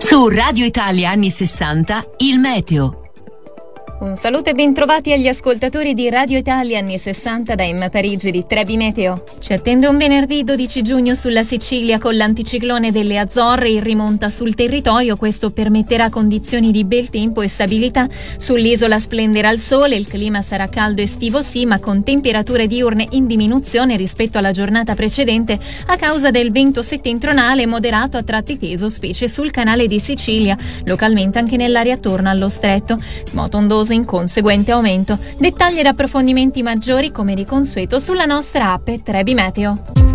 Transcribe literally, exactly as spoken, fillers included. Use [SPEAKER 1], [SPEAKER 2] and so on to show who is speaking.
[SPEAKER 1] Su Radio Italia anni sessanta, il meteo.
[SPEAKER 2] Un saluto e bentrovati agli ascoltatori di Radio Italia anni sessanta da Emma Parigi di Trebi Meteo. Ci attende un venerdì dodici giugno sulla Sicilia con l'anticiclone delle Azzorre in rimonta sul territorio. Questo permetterà condizioni di bel tempo e stabilità. Sull'isola splenderà il sole, il clima sarà caldo estivo sì, ma con temperature diurne in diminuzione rispetto alla giornata precedente a causa del vento settentrionale moderato a tratti teso, specie sul canale di Sicilia, localmente anche nell'area attorno allo stretto. Moto ondoso in conseguente aumento. Dettagli ed approfondimenti maggiori come di consueto sulla nostra app Trebi Meteo.